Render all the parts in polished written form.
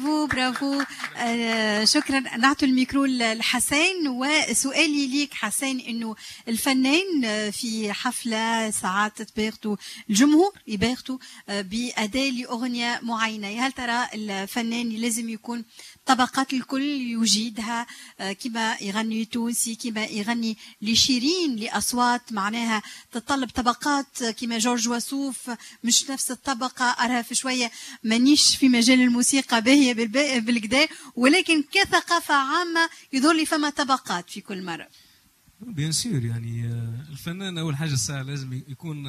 برافو. شكرا. نعطوا الميكرو لحسين. وسؤالي ليك حسين، انه الفنان في حفله ساعات تباغتوا الجمهور يباغتوا باداء لاغنيه معينه، هل ترى الفنان لازم يكون طبقات الكل يجيدها كما يغني تونسي، كما يغني لشيرين لاصوات معناها تتطلب طبقات كما جورج وسوف مش نفس الطبقه؟ أراها في شويه مانيش في مجال الموسيقى باهيه بالكدا، ولكن كثقافه عامه يظهر لي فما طبقات في كل مره. بيان سور، يعني الفنان اول حاجه الساعه لازم يكون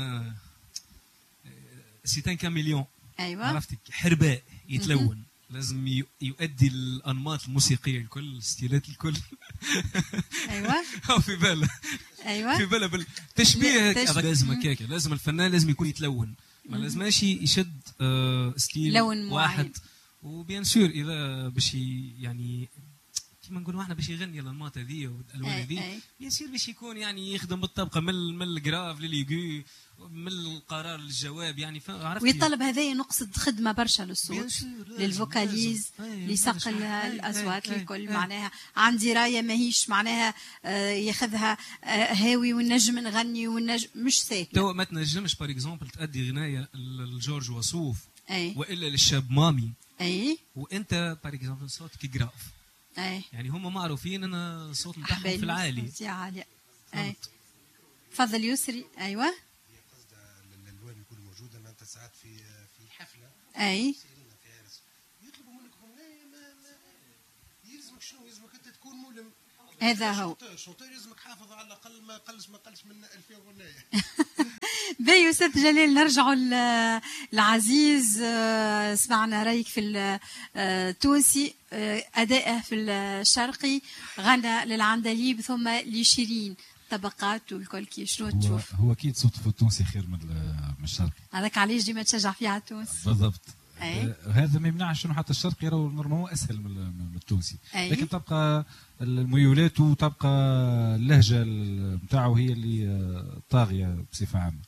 سيتان كاميليون. ايوه عرفتك، حرباء يتلون. لازم يؤدي الانماط الموسيقيه الكل، الستيلات الكل. ايوه في باله. ايوه في باله بالتشبيه. لازم هكاك، لازم الفنان لازم يكون يتلون، ما لازمش يشد ستيل لون واحد. وبيان سور اذا باش يعني كيما نقولوا احنا باش يغني الانماط هذه والالوان هذه، بيان سور باش يكون يعني يخدم بالطبقه من الجراف لليغو، من القرار للجواب، يعني عرفت. ويطلب هذايا نقصد خدمه برشا للصوت، للفوكاليز، لصقل الاصوات للكل. معناها عندي رايه ماهيش معناها ياخذها هاوي والنجم نغني والنجم مش ساهله. تو ما تنجمش بار اكزومبل تأدي غنايه لجورج وسوف أي. والا للشاب مامي، اي، وانت بار اكزومبل صوتك جراف. اي، يعني هم معروفين ان الصوت نتاعهم في العالي. عالي. اي، تفضل يسري. ايوه، الالوان يكون موجوده ما انت ساعات في حفله اي يطلبوا منك غنايه ما يلزمك شنو، يلزمك انت تكون ملم. هذا هو الشوطير يلزمك حافظ على الاقل ما قلش من 2000 غنايه. باهي أستاذ جلال، نرجعوا العزيز. سمعنا رايك في التونسي، أدائه في الشرقي، غنى للعندليب ثم لشيرين، طبقات والكل كي شنو تشوف؟ هو أكيد صوت في التونسي خير من الشرقي. هذاك علاش ديما تشجع فيه على تونس. بالضبط. هذا ما يمنعش انه حتى الشرقي راهو نورمالمون اسهل من التونسي، لكن تبقى الميولات وتبقى اللهجه نتاعو هي اللي طاغيه بصفه عامه.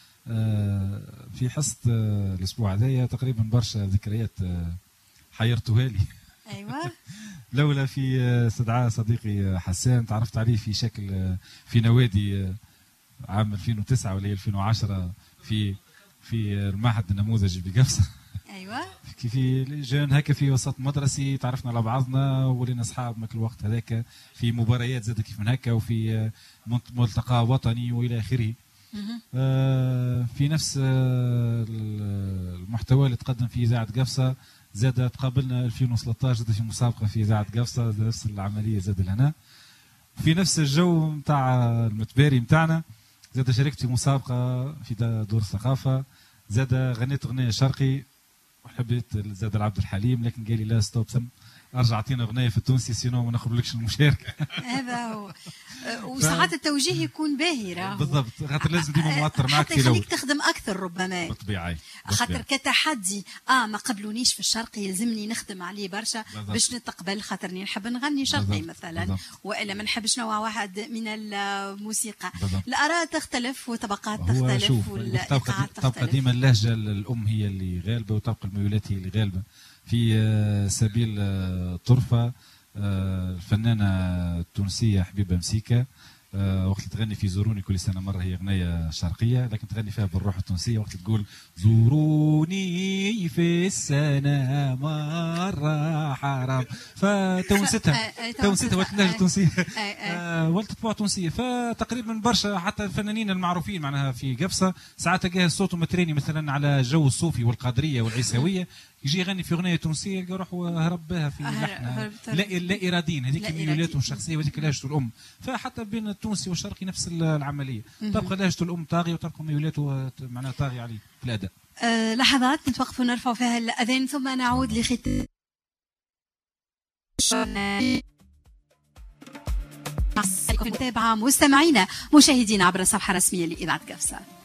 في حصه الاسبوع هذايا تقريبا برشا ذكريات حيرتوها لي. ايوه لولا في استدعاء صديقي حسان تعرفت عليه في شكل في نوادي عام 2009 ولا 2010 في المعهد النموذجي بقفصه. ايوه في جان هكا في وسط مدرسي، تعرفنا على بعضنا ولينا اصحاب ماك الوقت هذاك، في مباريات زاد كيف من هكا، وفي ملتقى وطني والى اخره. في نفس المحتوى اللي تقدم في اذاعه قفصه زاد تقابلنا 2013 زاد في مسابقه في اذاعه قفصه، نفس العمليه زاد لهنا في نفس الجو نتاع المتباري نتاعنا. زاد شاركت في مسابقه في دور الثقافه، زاد غنيت اغنيه شرقي وحبيت زاد العبد الحليم، لكن قال لي لا ستوب ارجع اعطينا اغنيه في التونسي سينو ما ناخذلكش المشاركه. هذا هو. وساعات التوجيه يكون باهي راهو. بالضبط، خاطر لازم ديما موتر معك في الاول، حتى يخليك تخدم اكثر ربما. بالطبيعه خاطر كتحدي ما قبلونيش في الشرقي يلزمني نخدم عليه برشا باش نتقبل، خاطرني نحب نغني شرقي مثلا، والا ما نحبش نوع واحد من الموسيقى. الاراء تختلف وطبقات تختلف والايقاعات تختلف. تبقى ديما اللهجه الام هي اللي غالبه، وتبقى الميولات هي اللي غالبه. في سبيل طرفة الفنانة التونسية حبيبة مسيكة، وقت تغني في زوروني كل سنة مرة، هي أغنية شرقية لكن تغني فيها بالروح التونسية، وقت تقول زوروني في السنة مرة حرام، فتونستها ولت اللهجة التونسية ولت طبوع تونسية. فتقريبا برشا حتى الفنانين المعروفين معناها في قفصة ساعات تلقاه الصوت متريني مثلا على الجو الصوفي والقادرية والعيساوية، يجي يغني في اغنيه تونسيه يلقى روحه هرب بها في لحن لا ارادين، هذيك ميولاتهم الشخصيه وهذيك لهجته الام. فحتى بين التونسي والشرقي نفس العمليه، تبقى لهجته الام طاغيه وتبقى ميولاته معناها طاغيه عليه في الاداء. لحظات نتوقفوا نرفعوا فيها الاذان ثم نعود لختام متابعه مستمعينا مشاهدين عبر الصفحه الرسميه لاذاعه قفصه.